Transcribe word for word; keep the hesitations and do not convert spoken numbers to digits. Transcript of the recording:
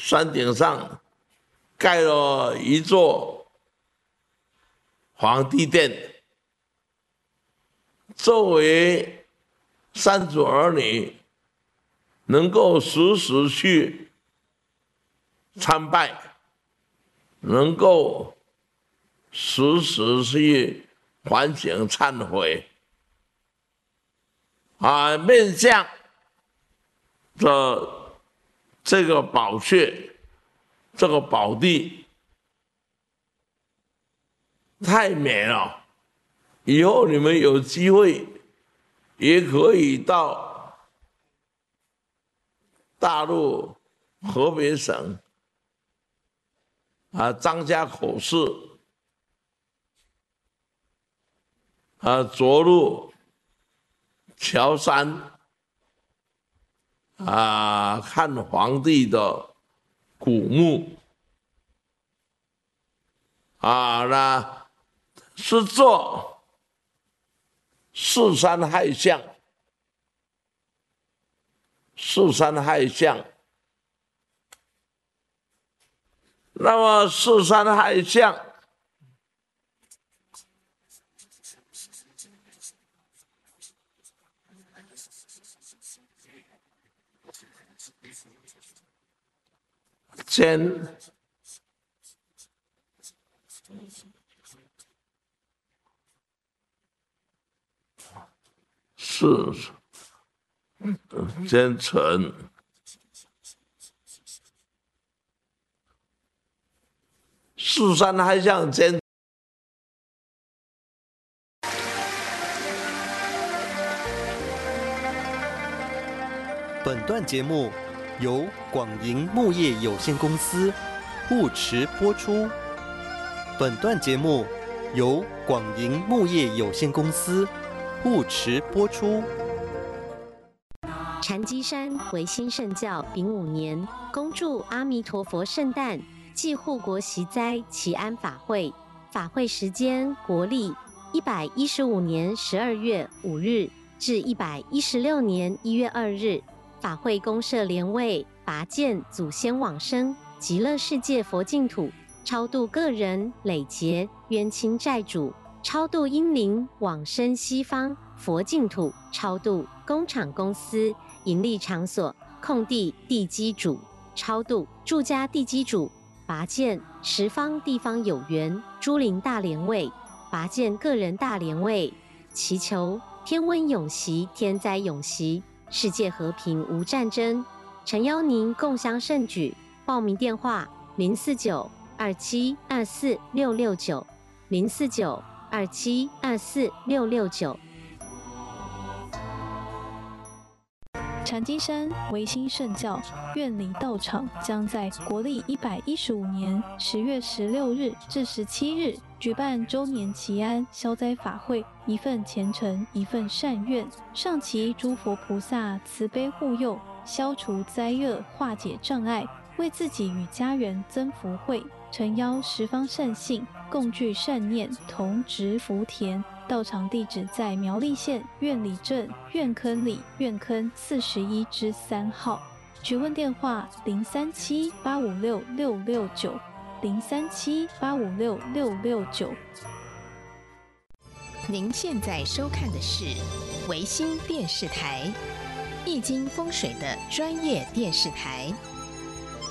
山顶上盖了一座皇帝殿，作为三祖儿女能够时时去参拜，能够时时去反省忏悔，啊，面向的这个宝穴，这个宝地太美了，以后你们有机会也可以到大陆河北省啊张家口市啊着陆乔山啊看皇帝的古墓啊，那是做四山亥相，四山亥相。那么四山亥相兼是奸臣，四山亥相兼。 本段节目由广盈木业有限公司护持播出。本段节目由广盈木业有限公司护持播出。 禅机山维新圣教丙午年，恭祝阿弥陀佛圣诞暨护国息灾祈安法会。法会时间国历一百一十五年十二月五日至一百一十六年一月二日。法会公设莲位，拔剑祖先往生极乐世界佛净土，超度个人累劫冤亲债主，超度阴灵往生西方佛净土，超度工厂公司盈利场所空地地基主，超度住家地基主，拔剑十方地方有缘诸灵大莲位，拔剑个人大莲位，祈求天温永息，天灾永息，世界和平无战争。诚邀您共襄盛举。报名电话：零四九二七二四六六九，零四九二七二四六六九。 禅机山维新圣教院里道场将在国历一百一十五年十月十六日至十七日举办周年祈安消灾法会，一份虔诚，一份善愿，上祈诸佛菩萨慈悲护佑，消除灾厄，化解障碍，为自己与家人增福慧。诚邀十方善信共聚善念，同植福田。道场地址在苗栗县苑里镇苑坑里苑坑四十一之三号。询问电话：零三七八五六六六九，零三七八五六六六九。 您现在收看的是维新电视台，易经风水的专业电视台。